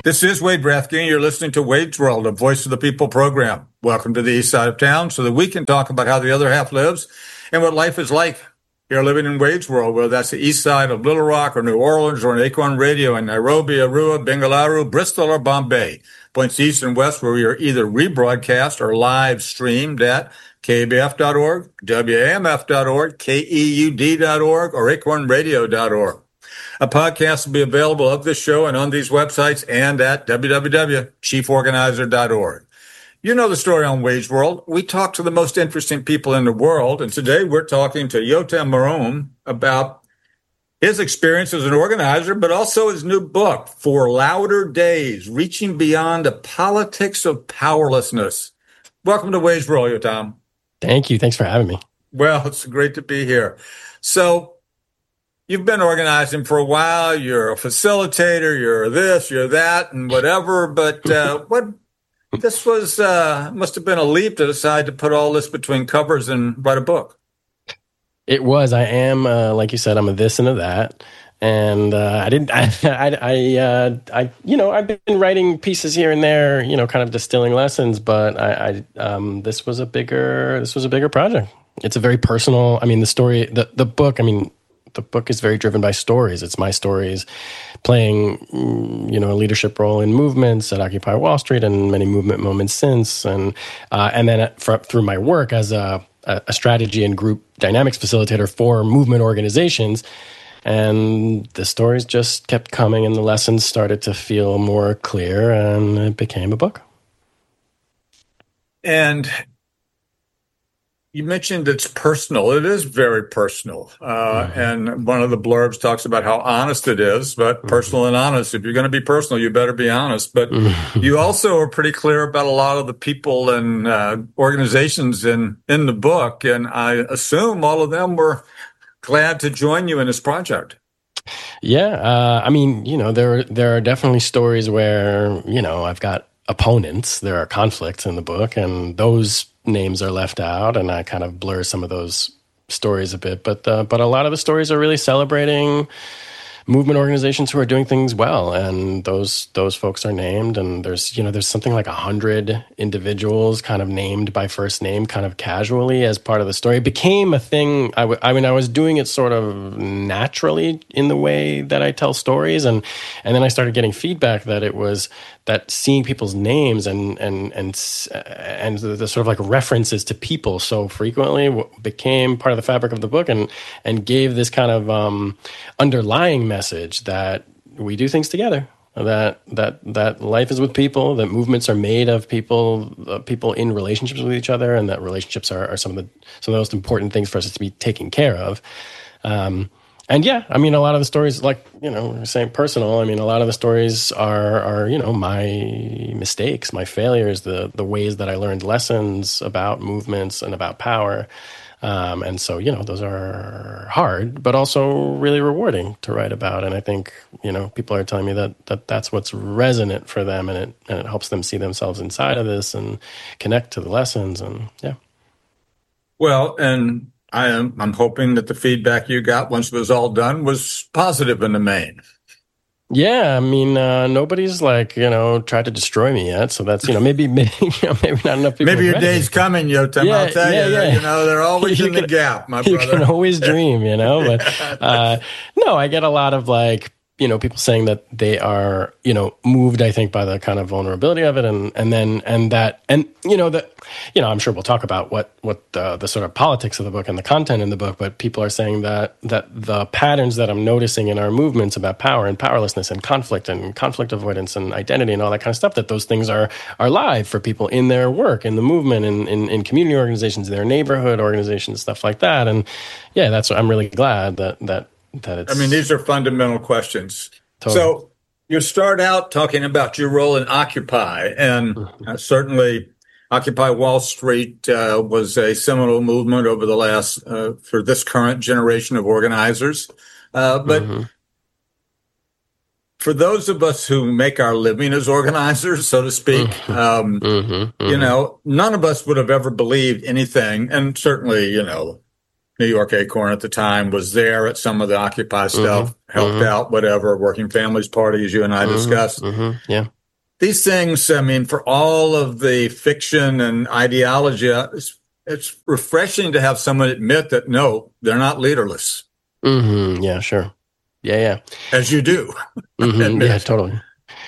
This is Wade Rathke. You're listening to Wade's World, a Voice of the People program. Welcome to the east side of town so that we can talk about how the other half lives and what life is like here living in Wade's World, whether that's the east side of Little Rock or New Orleans or on Acorn Radio in Nairobi, Arua, Bengaluru, Bristol, or Bombay. Points east and west where we are either rebroadcast or live streamed at kbf.org, wamf.org, keud.org, or acornradio.org. A podcast will be available of this show and on these websites and at www.chieforganizer.org. You know the story on Wade's World. We talk to the most interesting people in the world, and today we're talking to Yotam Maroun about his experience as an organizer, but also his new book, For Louder Days, Reaching Beyond the Politics of Powerlessness. Welcome to Wade's World, Yotam. Thank you. Thanks for having me. Well, it's great to be here. So, you've been organizing for a while. You're a facilitator. You're this, you're that, and whatever. But this was must have been a leap to decide to put all this between covers and write a book. It was. I am, like you said, I'm a this and a that, and I've been writing pieces here and there, kind of distilling lessons. But this was a bigger project. It's a very personal. I mean, the book. I mean, the book is very driven by stories. It's my stories playing, a leadership role in movements at Occupy Wall Street and many movement moments since. And then through my work as a strategy and group dynamics facilitator for movement organizations. And the stories just kept coming and the lessons started to feel more clear and it became a book. And you mentioned it's personal. It is very personal. And one of the blurbs talks about how honest it is, but personal and honest. If you're going to be personal, you better be honest. But you also are pretty clear about a lot of the people and organizations in the book. And I assume all of them were glad to join you in this project. Yeah. There are definitely stories where, I've got opponents. There are conflicts in the book, and those names are left out, and I kind of blur some of those stories a bit. But a lot of the stories are really celebrating movement organizations who are doing things well, and those folks are named. And there's something like 100 individuals kind of named by first name, kind of casually as part of the story. It became a thing. I was doing it sort of naturally in the way that I tell stories, and then I started getting feedback that it was that seeing people's names and the sort of like references to people so frequently became part of the fabric of the book and gave this kind of underlying message that we do things together, that life is with people, that movements are made of people in relationships with each other, and that relationships are some of the most important things for us to be taken care of. And yeah, a lot of the stories, like, saying personal, a lot of the stories are my mistakes, my failures, the ways that I learned lessons about movements and about power. And so, those are hard, but also really rewarding to write about. And I think, people are telling me that's what's resonant for them, and it helps them see themselves inside of this and connect to the lessons. And yeah. Well, and I'm hoping that the feedback you got once it was all done was positive in the main. Yeah, nobody's tried to destroy me yet. So that's maybe maybe not enough people. Maybe your day's coming, Yotam. Yeah, I'll tell you. Yeah. They're always in the gap, my brother. You can always dream, But no, I get a lot of people saying that they are, moved, I think, by the kind of vulnerability of it. I'm sure we'll talk about what the sort of politics of the book and the content in the book, but people are saying that the patterns that I'm noticing in our movements about power and powerlessness and conflict avoidance and identity and all that kind of stuff, that those things are live for people in their work, in the movement, in community organizations, in their neighborhood organizations, stuff like that. And yeah, that's what I'm really glad that it's... these are fundamental questions. Totally. So you start out talking about your role in Occupy, and certainly Occupy Wall Street was a seminal movement over the last, for this current generation of organizers. But for those of us who make our living as organizers, so to speak, none of us would have ever believed anything. And certainly, New York Acorn at the time was there at some of the Occupy stuff, helped out, whatever, Working Families Party, as you and I discussed. Yeah. these things, I mean, for all of the fiction and ideology, it's refreshing to have someone admit that, no, they're not leaderless. Mm-hmm. Yeah, sure. Yeah. As you do. Mm-hmm. Yeah, totally.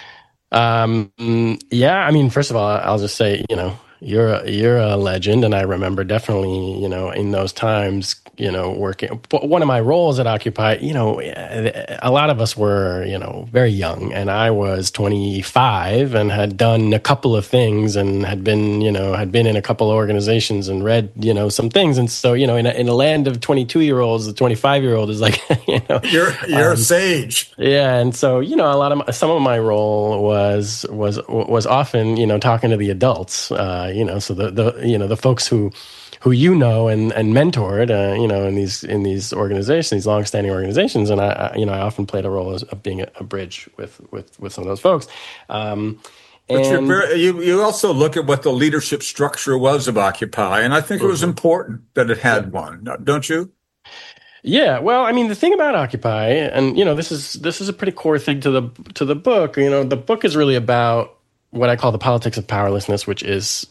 Yeah, I mean, first of all, I'll just say, you're a legend, and I remember definitely, in those times, working. One of my roles at Occupy, a lot of us were, very young, and I was 25 and had done a couple of things and had been in a couple of organizations and read, some things, and so, in a land of 22-year-olds, the 25-year-old is like, you're a sage. Yeah, and so some of my role was often talking to the adults, so the folks who and mentored, in these organizations, these longstanding organizations, and I often played a role of being a bridge with some of those folks. But you also look at what the leadership structure was of Occupy, and I think it was important that it had one, don't you? Yeah, well, I mean, the thing about Occupy, and this is a pretty core thing to the book. The book is really about what I call the politics of powerlessness, which is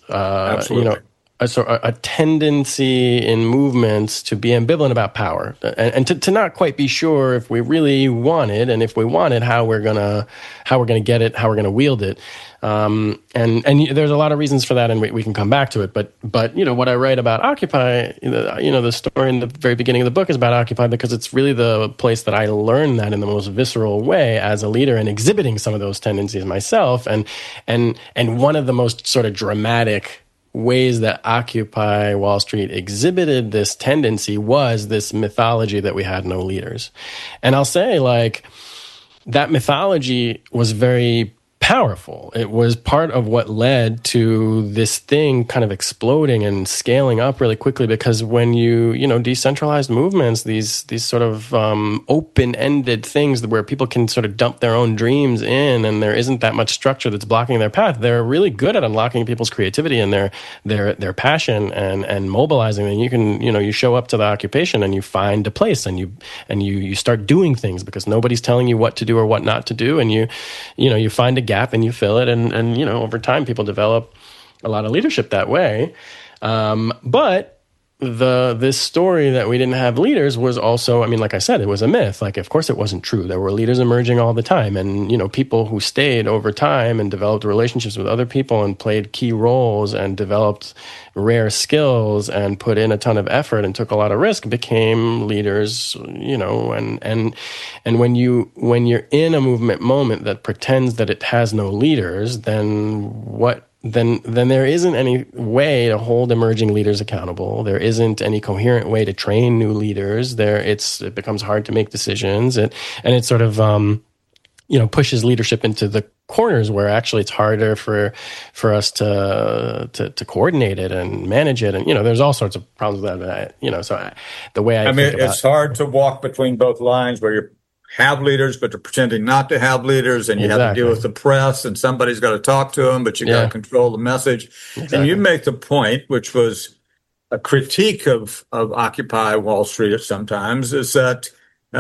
a tendency in movements to be ambivalent about power, and to not quite be sure if we really want it, and if we want it, how we're gonna get it, how we're gonna wield it. And there's a lot of reasons for that, and we can come back to it. But what I write about Occupy, the story in the very beginning of the book is about Occupy because it's really the place that I learned that in the most visceral way as a leader and exhibiting some of those tendencies myself. And one of the most sort of dramatic ways that Occupy Wall Street exhibited this tendency was this mythology that we had no leaders. And I'll say, that mythology was very powerful. It was part of what led to this thing kind of exploding and scaling up really quickly, because when decentralized movements, these sort of open-ended things where people can sort of dump their own dreams in, and there isn't that much structure that's blocking their path, they're really good at unlocking people's creativity and their passion and mobilizing. And you can, you show up to the occupation and you find a place and you start doing things because nobody's telling you what to do or what not to do, and you find a gap and you fill it, and over time people develop a lot of leadership that way. But this story that we didn't have leaders was also, I mean, like I said, it was a myth. Of course it wasn't true. There were leaders emerging all the time, and people who stayed over time and developed relationships with other people and played key roles and developed rare skills and put in a ton of effort and took a lot of risk became leaders, and when you're in a movement moment that pretends that it has no leaders, then there isn't any way to hold emerging leaders accountable. There isn't any coherent way to train new leaders. It becomes hard to make decisions, and it sort of pushes leadership into the corners where actually it's harder for us to coordinate it and manage it, and there's all sorts of problems with that. The way I mean, it's hard to walk between both lines where you have leaders, but they're pretending not to have leaders, and you have to deal with the press, and somebody's got to talk to them, but you got to control the message. Exactly. And you make the point, which was a critique of Occupy Wall Street at sometimes, is that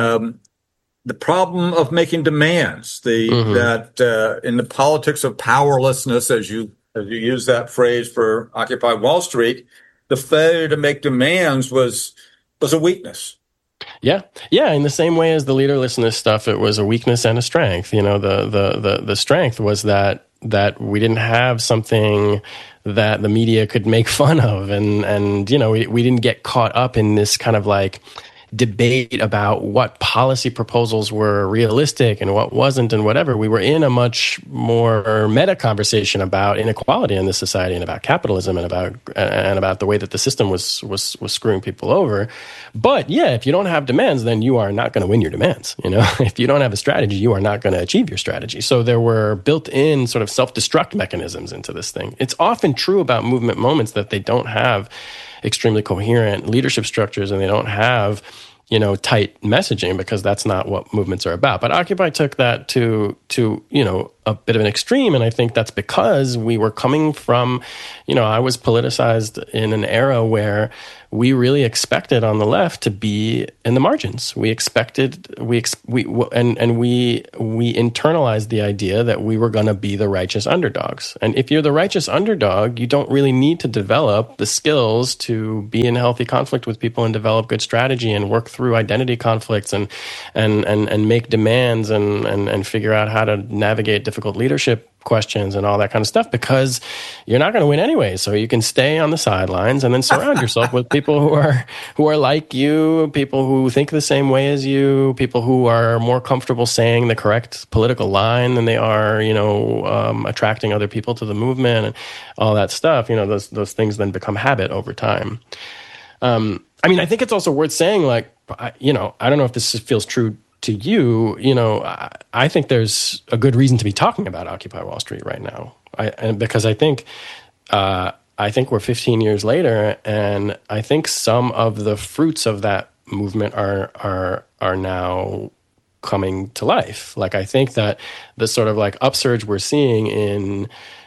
the problem of making demands, that in the politics of powerlessness, as you use that phrase for Occupy Wall Street, the failure to make demands was a weakness. Yeah. In the same way as the leaderlessness stuff, it was a weakness and a strength. The strength was that we didn't have something that the media could make fun of, and we didn't get caught up in this kind of debate about what policy proposals were realistic and what wasn't and whatever. We were in a much more meta conversation about inequality in this society and about capitalism and about the way that the system was screwing people over. But yeah, if you don't have demands, then you are not going to win your demands. If you don't have a strategy, you are not going to achieve your strategy. So there were built-in sort of self-destruct mechanisms into this thing. It's often true about movement moments that they don't have extremely coherent leadership structures, and they don't have, tight messaging, because that's not what movements are about. But Occupy took that to a bit of an extreme. And I think that's because we were coming from, I was politicized in an era where we really expected on the left to be in the margins. We internalized the idea that we were going to be the righteous underdogs. And if you're the righteous underdog, you don't really need to develop the skills to be in healthy conflict with people and develop good strategy and work through identity conflicts and make demands and figure out how to navigate difficult leadership questions and all that kind of stuff, because you're not going to win anyway. So you can stay on the sidelines and then surround yourself with people who are like you, people who think the same way as you, people who are more comfortable saying the correct political line than they are, attracting other people to the movement and all that stuff. Those things then become habit over time. I think it's also worth saying, like, I don't know if this feels true to you, I think there's a good reason to be talking about Occupy Wall Street right now. Because I think we're 15 years later, and I think some of the fruits of that movement are now coming to life. Like, I think that the sort of like upsurge we're seeing in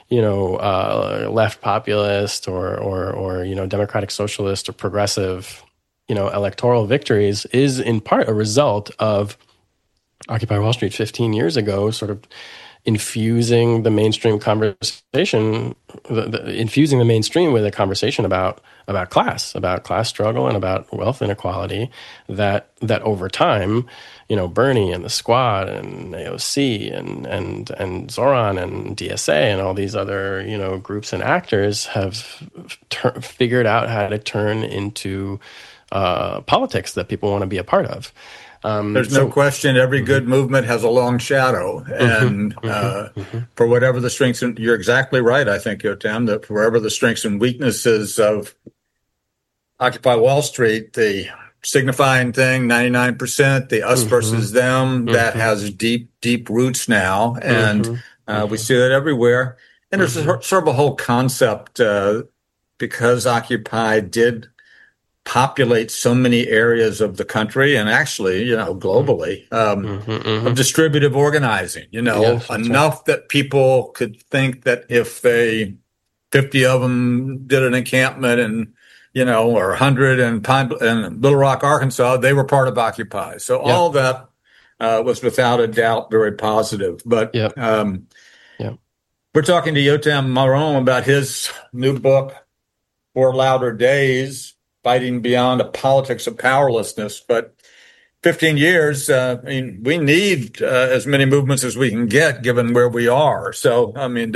left populist or democratic socialist or progressive electoral victories is in part a result of Occupy Wall Street 15 years ago, sort of infusing the mainstream conversation, infusing the mainstream with a conversation about class struggle and about wealth inequality that over time, Bernie and the Squad and AOC and Zoran and DSA and all these other, groups and actors have figured out how to turn into politics that people want to be a part of. There's no question every good movement has a long shadow. And for whatever the strengths, and you're exactly right, I think, Yotam, that for whatever the strengths and weaknesses of Occupy Wall Street, the signifying thing, 99%, the us versus them, that has deep, deep roots now. And we see that everywhere. And there's sort of a whole concept, because Occupy did populate so many areas of the country and actually, globally, of distributive organizing, enough right. that people could think that if 50 of them did an encampment and, or 100 in Little Rock, Arkansas, they were part of Occupy. So all that was without a doubt very positive. But we're talking to Yotam Marron about his new book, For Louder Days, Fighting Beyond a Politics of Powerlessness. But 15 years, we need as many movements as we can get given where we are. So,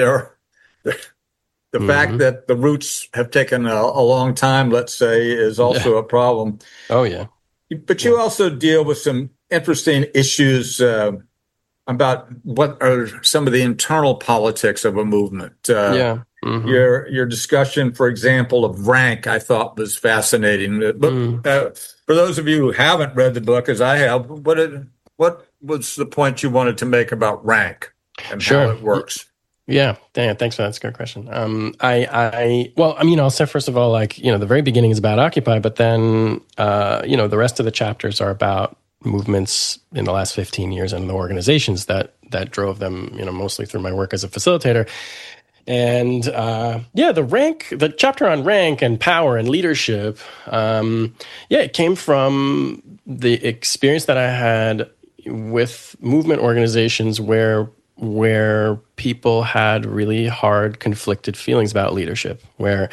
the fact that the roots have taken a long time, let's say, is also a problem. Oh, yeah. But you also deal with some interesting issues about what are some of the internal politics of a movement. Your discussion, for example, of rank, I thought was fascinating. But for those of you who haven't read the book, as I have, what was the point you wanted to make about rank and how it works? Yeah, Dan, thanks for that. That's a good question. I'll say first of all, the very beginning is about Occupy, but then, the rest of the chapters are about movements in the last 15 years and the organizations that drove them, mostly through my work as a facilitator. And the chapter on rank and power and leadership, it came from the experience that I had with movement organizations where people had really hard, conflicted feelings about leadership. Where,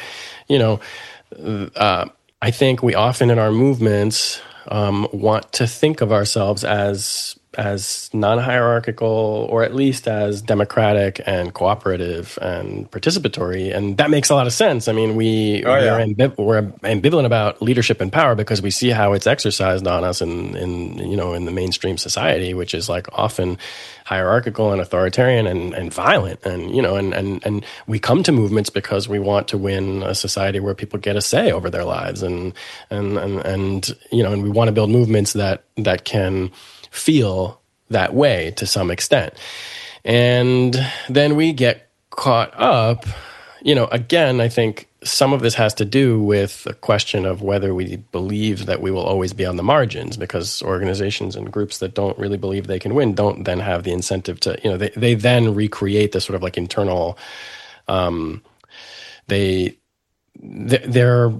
I think we often in our movements want to think of ourselves as non-hierarchical, or at least as democratic and cooperative and participatory, and that makes a lot of sense. We're ambivalent about leadership and power because we see how it's exercised on us in the mainstream society, which is like often hierarchical and authoritarian and violent, and we come to movements because we want to win a society where people get a say over their lives, and we want to build movements that can feel that way to some extent. And then we get caught up, again, I think some of this has to do with the question of whether we believe that we will always be on the margins, because organizations and groups that don't really believe they can win don't then have the incentive to, they then recreate this sort of like internal, they're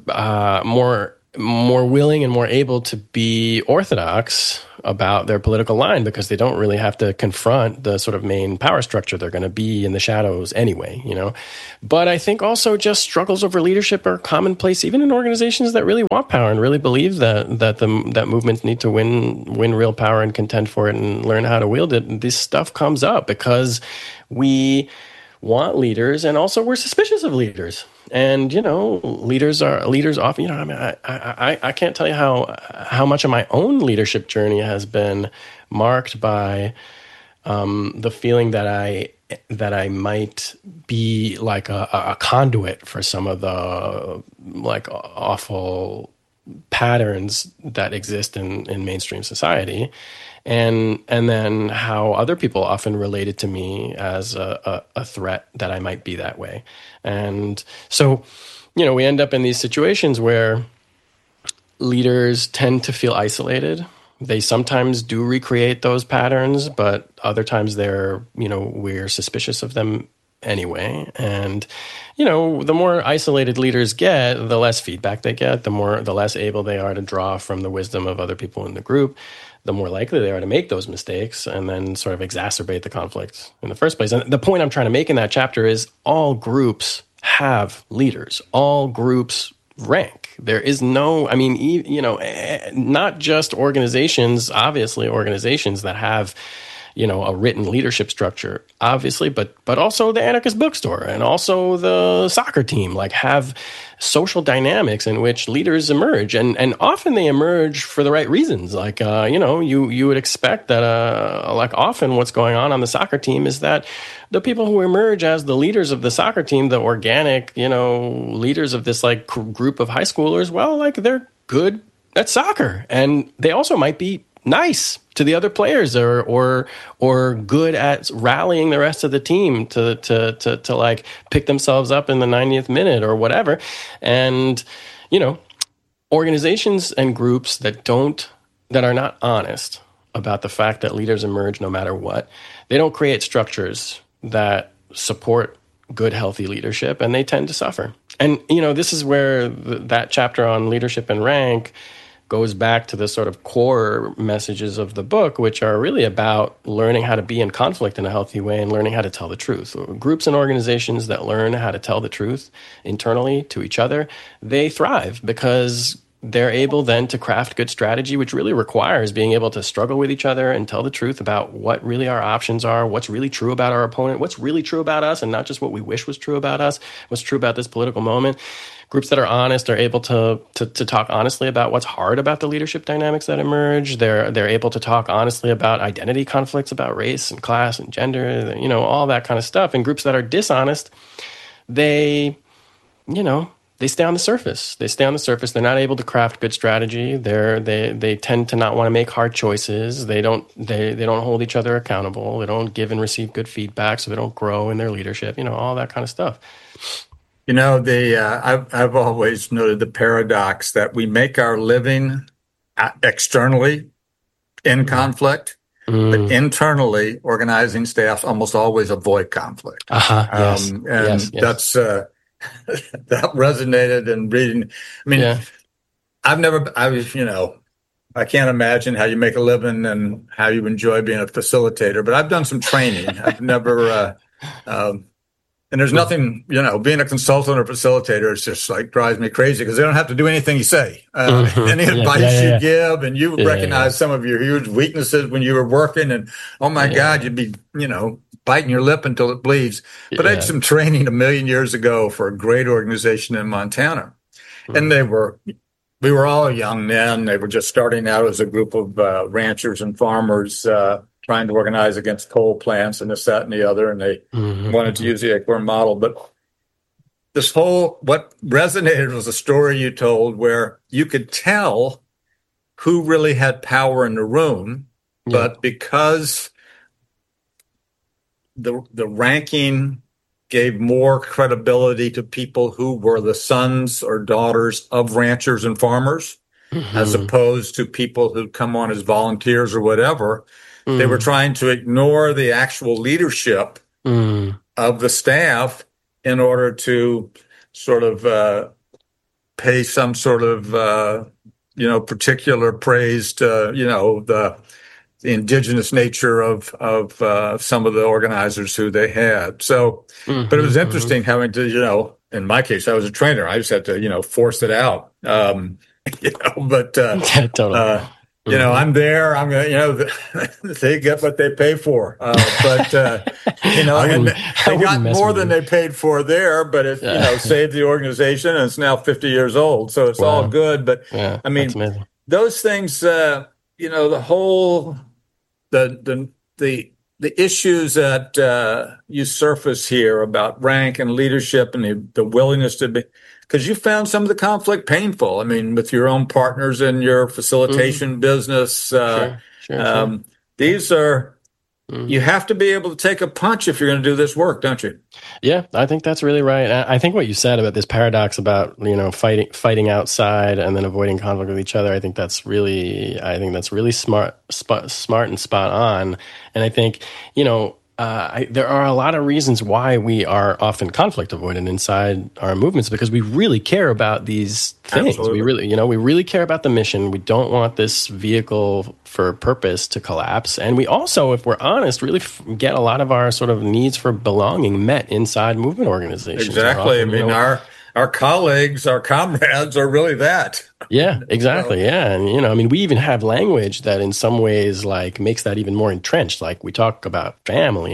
more willing and more able to be orthodox about their political line, because they don't really have to confront the sort of main power structure. They're going to be in the shadows anyway, But I think also just struggles over leadership are commonplace, even in organizations that really want power and really believe that movements need to win real power and contend for it and learn how to wield it. This stuff comes up because we want leaders, and also we're suspicious of leaders. And leaders often. I can't tell you how much of my own leadership journey has been marked by the feeling that I might be like a conduit for some of the like awful patterns that exist in mainstream society. And then how other people often related to me as a threat that I might be that way. And so, we end up in these situations where leaders tend to feel isolated. They sometimes do recreate those patterns, but other times we're suspicious of them anyway. And, the more isolated leaders get, the less feedback they get, the less able they are to draw from the wisdom of other people in the group, the more likely they are to make those mistakes and then sort of exacerbate the conflict in the first place. And the point I'm trying to make in that chapter is all groups have leaders. All groups rank. There is no, not just organizations, obviously organizations that have, a written leadership structure, obviously, but also the anarchist bookstore and also the soccer team, like have social dynamics in which leaders emerge, and often they emerge for the right reasons. Like, you would expect that, like often what's going on the soccer team is that the people who emerge as the leaders of the soccer team, the organic, leaders of this like group of high schoolers, well, like they're good at soccer, and they also might be nice to the other players, or good at rallying the rest of the team to like pick themselves up in the 90th minute or whatever. And organizations and groups that are not honest about the fact that leaders emerge no matter what, they don't create structures that support good, healthy leadership, and they tend to suffer. And this is where that chapter on leadership and rank goes back to the sort of core messages of the book, which are really about learning how to be in conflict in a healthy way and learning how to tell the truth. Groups and organizations that learn how to tell the truth internally to each other, they thrive because they're able then to craft good strategy, which really requires being able to struggle with each other and tell the truth about what really our options are, what's really true about our opponent, what's really true about us, and not just what we wish was true about us, what's true about this political moment. Groups that are honest are able to talk honestly about what's hard about the leadership dynamics that emerge. They're able to talk honestly about identity conflicts, about race and class and gender, all that kind of stuff. And groups that are dishonest, they stay on the surface. They're not able to craft good strategy. They tend to not want to make hard choices. They don't hold each other accountable. They don't give and receive good feedback, so they don't grow in their leadership. All that kind of stuff. I've always noted the paradox that we make our living externally in conflict, but internally, organizing staffs almost always avoid conflict. Yes. Yes. That's that resonated in reading. I can't imagine how you make a living and how you enjoy being a facilitator, but I've done some training. I've never. And there's nothing, being a consultant or facilitator is just like drives me crazy because they don't have to do anything you say. Any advice you give, and you recognize some of your huge weaknesses when you were working, and oh my God, you'd be, biting your lip until it bleeds. But I had some training 1,000,000 years ago for a great organization in Montana, and we were all young then. They were just starting out as a group of ranchers and farmers trying to organize against coal plants and this, that, and the other, and they wanted to use the Acorn model. But what resonated was a story you told where you could tell who really had power in the room, but because the ranking gave more credibility to people who were the sons or daughters of ranchers and farmers, as Mm-hmm. opposed to people who'd come on as volunteers or whatever. They were Mm, trying to ignore the actual leadership mm, of the staff in order to sort of pay some sort of particular praise to the indigenous nature of some of the organizers who they had. So, but it mm-hmm, was mm-hmm. interesting having to, in my case, I was a trainer. I just had to, force it out. But Yeah, totally. uh, Hmm. I'm there. I'm gonna, they get what they pay for. But I and I they wouldn't got mess more with than you. they paid for there. But it, Yeah. saved the organization, and it's now 50 years old. So it's all Wow. good. But Yeah, I that's mean, amazing. those things, the whole the the the issues that you surface here about rank and leadership and the willingness to be, because you found some of the conflict painful. I mean, with your own partners in your Hmm. facilitation business, Sure, sure, sure. um, these are you Hmm. have to be able to take a punch if you're going to do this work, don't you? Yeah, I think that's really right. I think what you said about this paradox about fighting outside and then avoiding conflict with each other. I think that's really smart and spot on. And I think there are a lot of reasons why we are often conflict avoidant inside our movements because we really care about these things. Absolutely. We really care about the mission. We don't want this vehicle for purpose to collapse. And we also, if we're honest, really get a lot of our sort of needs for belonging met inside movement organizations. We're Exactly. I often, mean, our colleagues, our comrades are really that. yeah, So, exactly. Yeah. And, we even have language that in some ways like makes that even more entrenched. Like we talk about family